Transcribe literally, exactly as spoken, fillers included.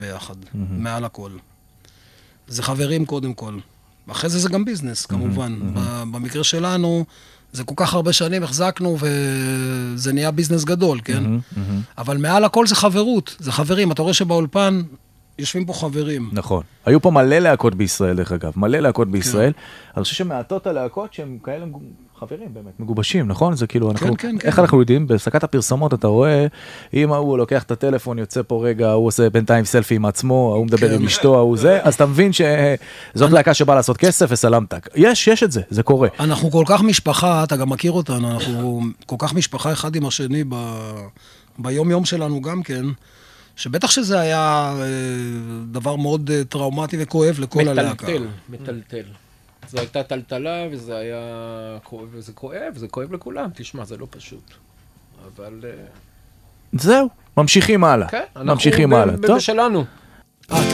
ביחד, מעל הכל. זה חברים קודם כל. אחרי זה זה גם ביזנס, כמובן. במקרה שלנו, זה כל כך הרבה שנים החזקנו, וזה נהיה ביזנס גדול, כן? אבל מעל הכל זה חברות, זה חברים. אתה רואה שבאולפן יושבים פה חברים. נכון. היו פה מלא להקות בישראל, דרך אגב. מלא להקות בישראל. אני חושב שמעטות הלהקות שהם כאלה חברים באמת, מגובשים, נכון? זה כאילו, אנחנו, איך אנחנו יודעים? בהפסקת הפרסומות אתה רואה, אם הוא לוקח את הטלפון, יוצא פה רגע, הוא עושה בינתיים סלפי עם עצמו, הוא מדבר עם אשתו, הוא זה, אז אתה מבין שזאת להקה שבאה לעשות כסף וסלמתק. יש, יש את זה, זה קורה. אנחנו כל כך משפחה, אתה גם מכיר אותנו, אנחנו כל כך משפחה אחד עם השני ביום יום שלנו גם כן, שבטח שזה היה דבר מאוד טראומטי וכואב לכל הלהקה. מטלטל, מטלטל. זו הייתה טלטלה, וזה היה כואב, וזה כואב, זה כואב לכולם. תשמע, זה לא פשוט. אבל... זהו, ממשיכים הלאה. כן, אנחנו בשלנו.